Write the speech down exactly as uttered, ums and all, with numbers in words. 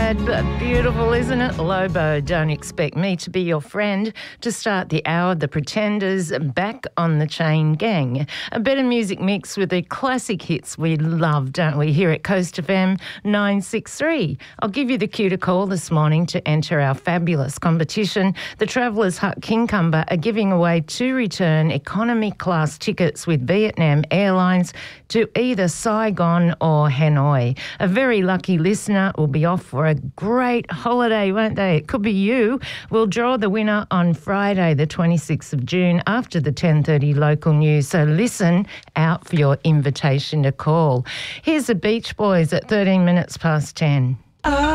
sad but beautiful, isn't it? Lobo, Don't Expect Me to Be Your Friend. To start the hour, The Pretenders, Back on the Chain Gang. A better music mix with the classic hits we love, don't we, here at Coast F M nine six three. I'll give you the cue to call this morning to enter our fabulous competition. The Travellers Hut Kincumber are giving away two return economy class tickets with Vietnam Airlines to either Saigon or Hanoi. A very lucky listener will be off for a great holiday, won't they? It could be you. We'll draw the winner on Friday, the twenty-sixth of June, after the ten thirty local news. So listen out for your invitation to call. Here's the Beach Boys at thirteen minutes past ten.